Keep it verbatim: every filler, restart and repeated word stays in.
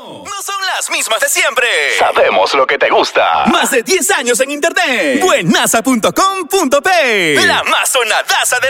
No son las mismas de siempre. Sabemos lo que te gusta. Más de diez años en internet. Buenaza punto com punto pe. La más sonadaza de